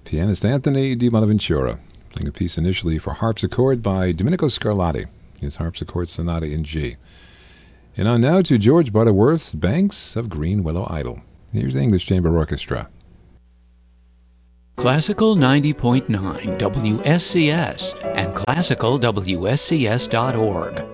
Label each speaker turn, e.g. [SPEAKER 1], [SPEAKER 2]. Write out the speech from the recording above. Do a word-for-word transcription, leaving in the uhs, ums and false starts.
[SPEAKER 1] Pianist Anthony Di Bonaventura, playing a piece initially for harpsichord by Domenico Scarlatti, his harpsichord sonata in G. And on now to George Butterworth's Banks of Green Willow Idle. Here's the English Chamber Orchestra.
[SPEAKER 2] Classical ninety point nine W S C S and classical W S C S dot org.